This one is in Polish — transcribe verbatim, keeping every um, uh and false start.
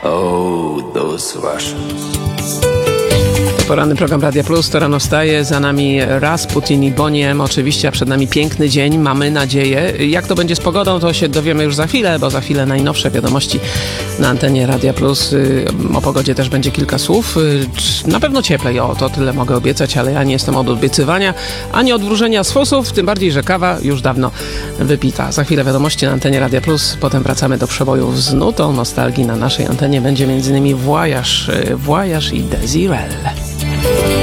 Oh, those Russians. Poranny program Radia Plus, to rano wstaje, za nami Rasputin i Boney M. Oczywiście, a przed nami piękny dzień, mamy nadzieję. Jak to będzie z pogodą, to się dowiemy już za chwilę, bo za chwilę najnowsze wiadomości na antenie Radia Plus. O pogodzie też będzie kilka słów. Na pewno cieplej, o to tyle mogę obiecać, ale ja nie jestem od obiecywania, ani od wróżenia z fusów, tym bardziej, że kawa już dawno wypita. Za chwilę wiadomości na antenie Radia Plus, potem wracamy do przebojów z nutą nostalgii. Na naszej antenie będzie między innymi Voyage, Voyage i Desirel.